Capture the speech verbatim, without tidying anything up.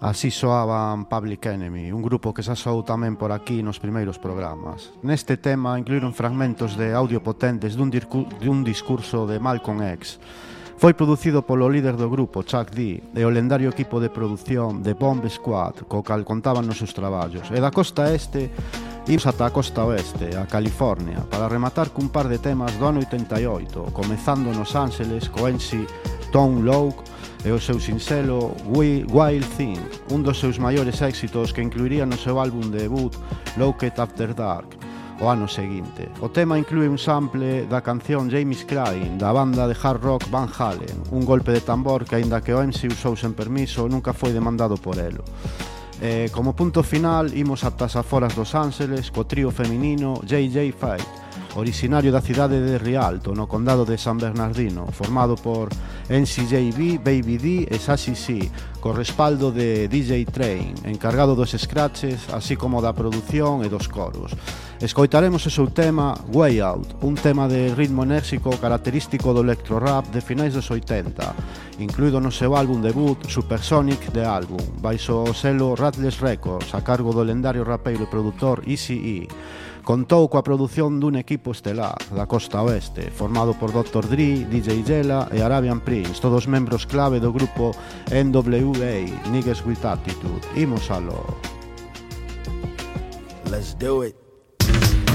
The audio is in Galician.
Así soaban Public Enemy, un grupo que xa soou tamén por aquí nos primeiros programas. Neste tema incluíron fragmentos de audio potentes dun, dun discurso de Malcolm X. Foi producido polo líder do grupo, Chuck D, e o lendario equipo de produción de Bomb Squad, co cal contaban nos seus traballos. E da costa este, imos ata a costa oeste, a California, para rematar cun par de temas do ano oitenta e oito, comezando nos Ángeles co M C Tom Locke e o seu sinxelo Wild Thing, un dos seus maiores éxitos que incluiría no seu álbum de debut Locked After Dark o ano seguinte. O tema inclúe un sample da canción James Clyne da banda de hard rock Van Halen, un golpe de tambor que, aínda que o M C usou sen permiso, nunca foi demandado por elo. E, como punto final, imos ata as aforas dos Ángeles co trío feminino J J Fate, originario da cidade de Rialto, no condado de San Bernardino, formado por N C J B, Baby D e Sassy C, co respaldo de D J Train, encargado dos scratches, así como da produción e dos coros. Escoitaremos o seu tema Way Out, un tema de ritmo enérxico característico do electro-rap de finais dos oitenta, incluído no seu álbum debut Supersonic The Album, baixo o selo Rattles Records, a cargo do lendario rapeiro e produtor Eazy-E. Contou coa produción dun equipo estelar da costa oeste, formado por doctor Dre, D J Jella e Arabian Prince, todos membros clave do grupo N W A, Niggas with Attitude. Imos alo. Let's do it.